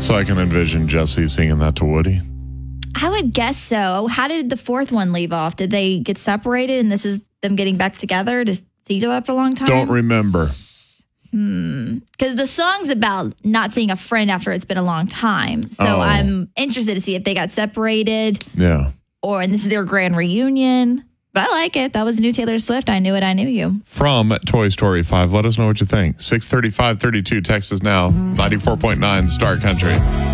So I can envision Jesse singing that to Woody. I would guess so. How did the fourth one leave off? Did they get separated and this is them getting back together to see each other for a long time? Don't remember. Because the song's about not seeing a friend after it's been a long time. So I'm interested to see if they got separated. Yeah. And this is their grand reunion. But I like it. That was new Taylor Swift. I Knew It, I Knew You. From Toy Story 5. Let us know what you think. 635-32. Text us now. 94.9 Star Country.